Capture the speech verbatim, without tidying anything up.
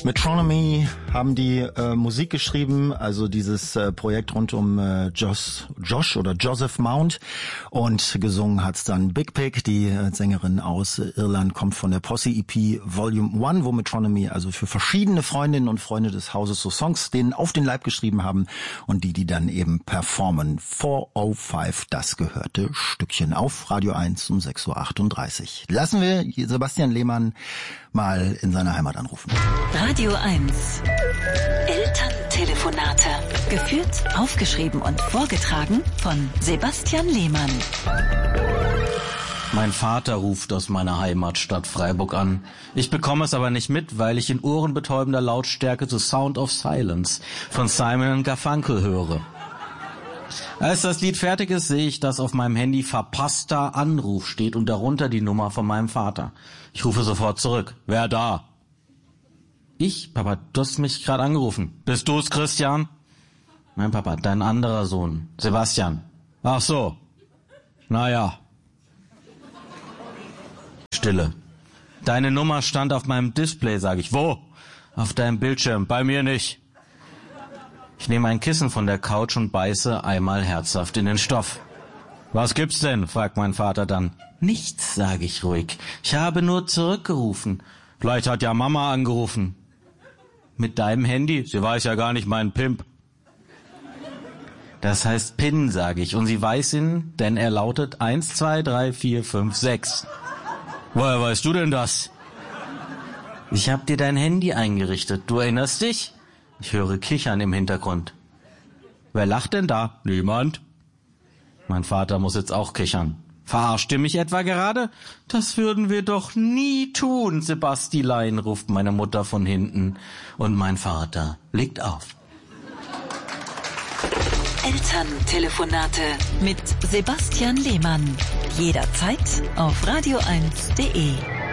Metronomy haben die äh, Musik geschrieben, also dieses äh, Projekt rund um äh, Josh, Josh oder Joseph Mount, und gesungen hat's dann Big Pig, die äh, Sängerin aus Irland, kommt von der Posse E P Volume eins, wo Metronomy also für verschiedene Freundinnen und Freunde des Hauses so Songs denen auf den Leib geschrieben haben und die die dann eben performen. vier Uhr fünf, das gehörte Stückchen auf Radio eins um sechs Uhr achtunddreißig. Lassen wir Sebastian Lehmann mal in seiner Heimat anrufen. Radio eins. Elterntelefonate. Geführt, aufgeschrieben und vorgetragen von Sebastian Lehmann. Mein Vater ruft aus meiner Heimatstadt Freiburg an. Ich bekomme es aber nicht mit, weil ich in ohrenbetäubender Lautstärke The Sound of Silence von Simon and Garfunkel höre. Als das Lied fertig ist, sehe ich, dass auf meinem Handy verpasster Anruf steht und darunter die Nummer von meinem Vater. Ich rufe sofort zurück. Wer da? Ich? Papa, du hast mich gerade angerufen. Bist du's, Christian? Mein Papa, dein anderer Sohn, Sebastian. Ach so. Naja. Stille. Deine Nummer stand auf meinem Display, sage ich. Wo? Auf deinem Bildschirm, bei mir nicht. Ich nehme ein Kissen von der Couch und beiße einmal herzhaft in den Stoff. Was gibt's denn? Fragt mein Vater dann. Nichts, sage ich ruhig. Ich habe nur zurückgerufen. Vielleicht hat ja Mama angerufen. Mit deinem Handy? Sie weiß ja gar nicht meinen Pimp. Das heißt PIN, sage ich. Und sie weiß ihn, denn er lautet eins, zwei, drei, vier, fünf, sechs. Woher weißt du denn das? Ich hab dir dein Handy eingerichtet. Du erinnerst dich? Ich höre Kichern im Hintergrund. Wer lacht denn da? Niemand. Mein Vater muss jetzt auch kichern. Verarscht ihr mich etwa gerade? Das würden wir doch nie tun, Sebastilein, ruft meine Mutter von hinten. Und mein Vater legt auf. Elterntelefonate mit Sebastian Lehmann. Jederzeit auf radio eins punkt de.